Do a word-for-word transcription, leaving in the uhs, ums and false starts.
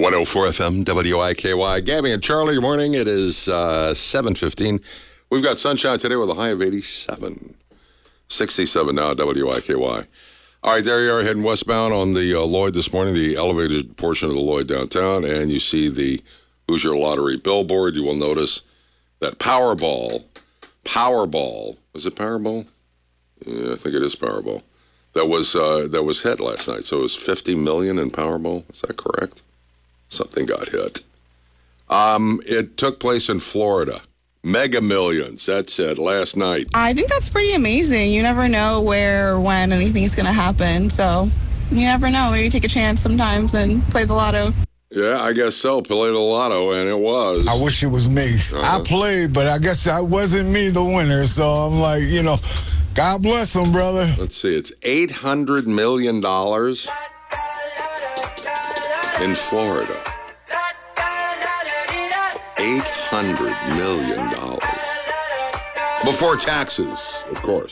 one oh four F M, W I K Y. Gabby and Charlie, good morning. It is uh, seven fifteen. We've got sunshine today with a high of eighty-seven. sixty-seven now, W I K Y. All right, there you are heading westbound on the uh, Lloyd this morning, the elevated portion of the Lloyd downtown, and you see the Hoosier Lottery billboard. You will notice that Powerball, Powerball, is it Powerball? Yeah, I think it is Powerball. That was uh, that was hit last night. So it was fifty million in Powerball. Is that correct? Something got hit. Um, it took place in Florida. Mega Millions. That's it. Last night. I think that's pretty amazing. You never know where or when anything's going to happen. So you never know. Maybe take a chance sometimes and play the lotto. Yeah, I guess so. Play the lotto, and it was. I wish it was me. Uh-huh. I played, but I guess I wasn't me the winner. So I'm like, you know, God bless him, brother. Let's see. It's eight hundred million dollars in Florida. eight hundred million dollars. Before taxes, of course.